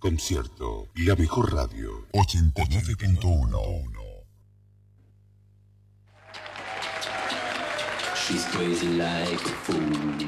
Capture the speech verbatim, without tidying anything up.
Concierto, la mejor radio. ochenta y nueve punto uno. She's crazy like a fool.